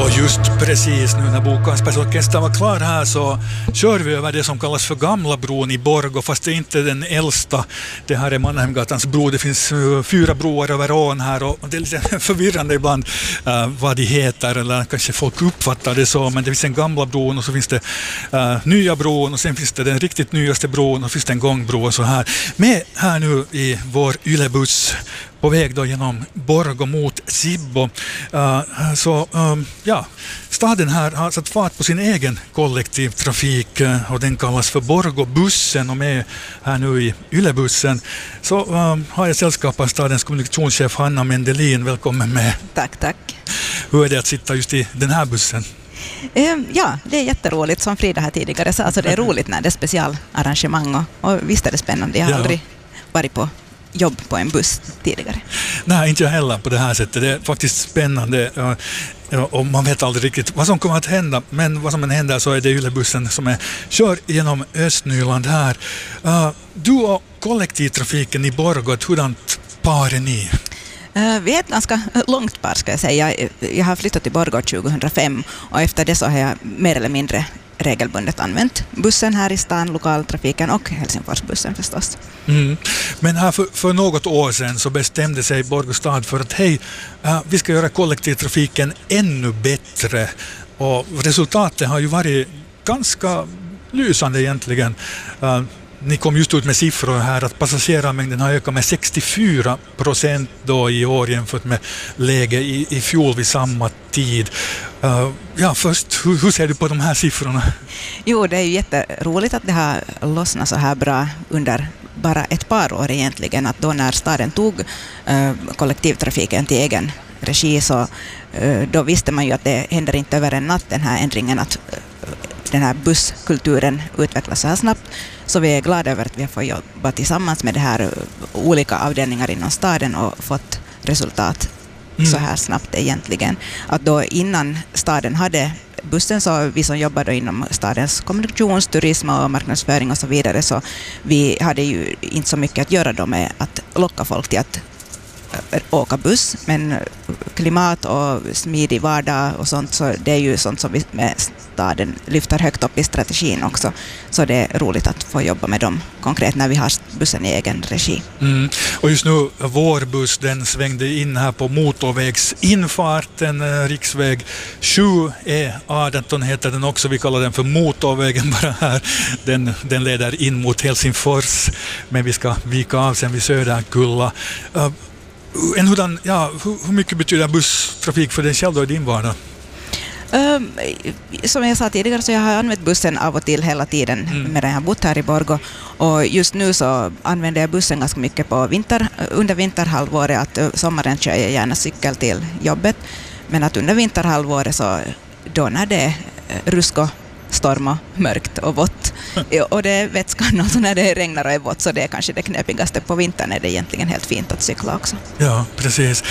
Och just precis nu när Bokansbergsorkestern var klar här så kör vi över det som kallas för Gamla bron i Borgå, fast det är inte den äldsta. Det här är Mannheimgatans bro. Det finns 4 broar över ån här och det är lite förvirrande ibland vad de heter, eller kanske folk uppfattar det så, men det finns en Gamla bron och så finns det nya bron och sen finns det den riktigt nyaste bron och finns det en gångbro och så här. Med här nu i vår Yle-buss på väg då genom Borgå mot Sibbo. Staden här har satt fart på sin egen kollektivtrafik och den kallas för Borgåbussen, och med här nu i Yle-bussen så har jag sällskap av stadens kommunikationschef Hanna Mendelin. Välkommen med. Tack. Hur är det att sitta just i den här bussen? Ja, det är jätteroligt, som Frida här tidigare sa. Alltså det är roligt när det är specialarrangemang och visst är det spännande. Jag har aldrig varit på jobb på en buss tidigare. Nej, inte jag heller på det här sättet. Det är faktiskt spännande och man vet aldrig riktigt vad som kommer att hända. Men vad som än händer så är det Yle-bussen som kör genom Östnyland här. Du och kollektivtrafiken i Borgå, hurdant par är ni? Vi är ett ganska långt par, ska jag säga. Jag har flyttat till Borgå 2005 och efter det så har jag mer eller mindre regelbundet använt bussen här i stan, lokaltrafiken och Helsingforsbussen förstås. Men här för något år sedan så bestämde sig Borgå stad för att vi ska göra kollektivtrafiken ännu bättre, och resultatet har ju varit ganska lysande egentligen. Ni kom just ut med siffror här att passagerarmängden har ökat med 64% då i år jämfört med läge i fjol vid samma tid. Först, hur ser du på de här siffrorna? Jo, det är ju jätteroligt att det har lossnat så här bra under bara ett par år egentligen. Att då när staden tog kollektivtrafiken till egen regi så då visste man ju att det händer inte över en natt, den här ändringen, att den här busskulturen utvecklas så här snabbt. Så vi är glada över att vi har fått jobba tillsammans med det här olika avdelningar inom staden och fått resultat så här snabbt egentligen. Att då innan staden hade bussen, så vi som jobbade inom stadens kommunikation, turism och marknadsföring och så vidare, så vi hade ju inte så mycket att göra då med att locka folk till att åka buss, men klimat och smidig vardag och sånt, så det är ju sånt som vi med staden lyfter högt upp i strategin också, så det är roligt att få jobba med dem konkret när vi har bussen i egen regi. Och just nu, vår buss, den svängde in här på motorvägsinfarten, riksväg 7E18 heter den också, vi kallar den för motorvägen bara här, den leder in mot Helsingfors, men vi ska vika av sen vid Söderkulla. Hur mycket betyder busstrafik för dig själv då i din vardag? Som jag sa tidigare så jag har använt bussen av och till hela tiden medan jag har bott här i Borgå, och just nu så använder jag bussen ganska mycket under vinterhalvåret. Att sommaren kör jag gärna cykel till jobbet, men att under vinterhalvåret så då när det är rusk och storm och mörkt och vått och det är vätskan och så när det regnar och är vått, så det är kanske det knepigaste. På vintern är det egentligen helt fint att cykla också. Ja, precis.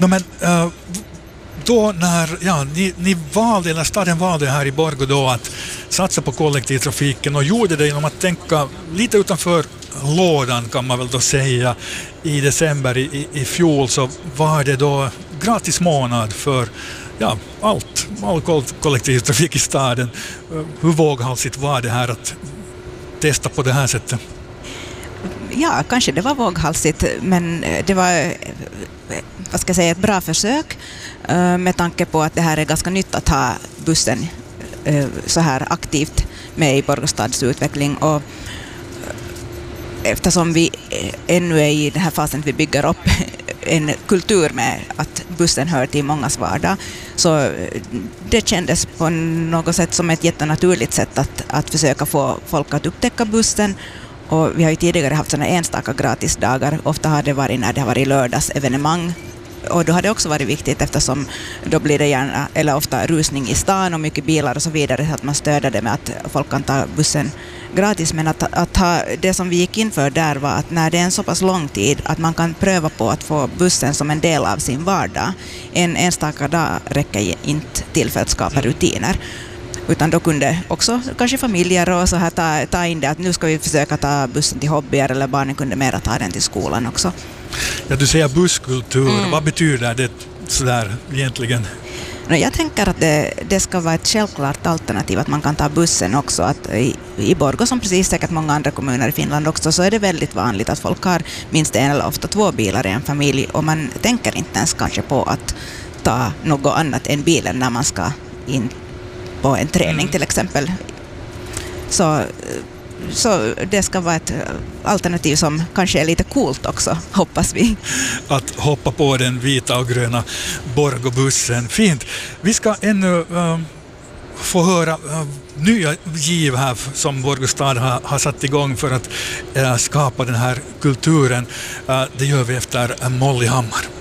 Då när ni valde, eller staden valde här i Borgå då att satsa på kollektivtrafiken och gjorde det genom att tänka lite utanför lådan, kan man väl då säga. I december i fjol så var det då gratis månad för all kollektivtrafik i staden. Hur våghalsigt var det här att testa på det här sättet? Ja, kanske det var våghalsigt, men det var ett bra försök med tanke på att det här är ganska nytt att ha bussen så här aktivt med i Borgå stads utveckling, och eftersom vi ännu är i den här fasen att vi bygger upp en kultur med att bussen hör till mångas vardag, så det kändes på något sätt som ett jättenaturligt sätt att försöka få folk att upptäcka bussen. Och vi har ju tidigare haft sådana enstaka gratisdagar, ofta har det varit när det har varit lördagsevenemang, och då har det också varit viktigt eftersom då blir det gärna eller ofta rusning i stan och mycket bilar och så vidare, så att man stöder det med att folk kan ta bussen gratis. Men att ha det som vi gick in för där var att när det är en så pass lång tid att man kan pröva på att få bussen som en del av sin vardag. En enstaka dag räcker inte till för att skapa rutiner. Utan då kunde också kanske familjer och så här ta in det att nu ska vi försöka ta bussen till hobbyer, eller barnen kunde mera ta den till skolan också. Ja, du säger busskultur. Vad betyder det sådär egentligen? Jag tänker att det ska vara ett självklart alternativ att man kan ta bussen också. Att i Borgå, som precis säkert många andra kommuner i Finland också, så är det väldigt vanligt att folk har minst en eller ofta två bilar i en familj, och man tänker inte ens kanske på att ta något annat än bilen när man ska in på en träning till exempel. Så det ska vara ett alternativ som kanske är lite coolt också, hoppas vi. Att hoppa på den vita och gröna Borgåbussen. Fint. Vi ska ännu få höra nya giv här som Borgå stad har satt igång för att skapa den här kulturen. Det gör vi efter Molly Hammar.